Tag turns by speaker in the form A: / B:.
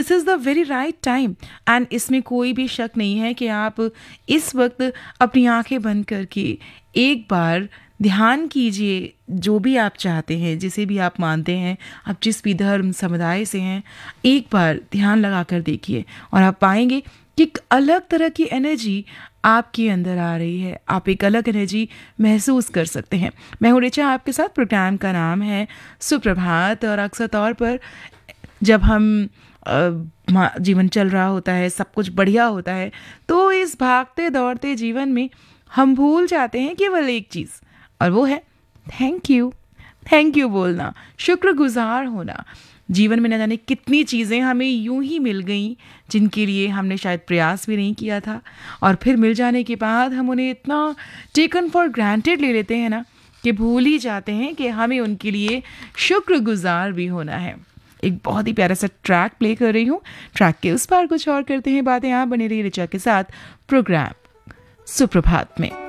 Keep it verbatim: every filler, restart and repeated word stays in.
A: This is the very right time. And इसमें कोई भी शक नहीं है कि आप इस वक्त अपनी आंखें बंद करके एक बार ध्यान कीजिए, जो भी आप चाहते हैं, जिसे भी आप मानते हैं, आप जिस भी धर्म समुदाय से हैं, एक बार ध्यान लगा कर देखिए और आप पाएंगे कि एक अलग तरह की एनर्जी आपके अंदर आ रही है। आप एक अलग एनर्जी महसूस कर सकते हैं। मैं हूँ ऋचा, आपके साथ। प्रोग्राम का नाम है सुप्रभात। और अक्सर तौर पर जब हम अ, जीवन चल रहा होता है, सब कुछ बढ़िया होता है, तो इस भागते दौड़ते जीवन में हम भूल जाते हैं केवल एक चीज़, और वो है थैंक यू। थैंक यू बोलना, शुक्रगुजार होना। जीवन में न जाने कितनी चीज़ें हमें यूं ही मिल गईं जिनके लिए हमने शायद प्रयास भी नहीं किया था, और फिर मिल जाने के बाद हम उन्हें इतना टेकन फॉर ग्रांटेड ले लेते हैं ना कि भूल ही जाते हैं कि हमें उनके लिए शुक्रगुजार भी होना है। एक बहुत ही प्यारा सा ट्रैक प्ले कर रही हूँ। ट्रैक के उस पार कुछ और करते हैं बातें। आप बने रहिए ऋचा के साथ प्रोग्राम सुप्रभात में।